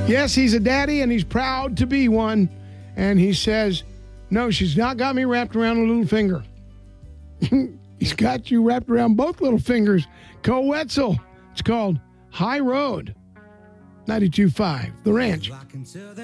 Yes, he's a daddy, and he's proud to be one. And he says, no, she's not got me wrapped around a little finger. He's got you wrapped around both little fingers. Cole Wetzel. It's called High Road. 92.5, The Ranch.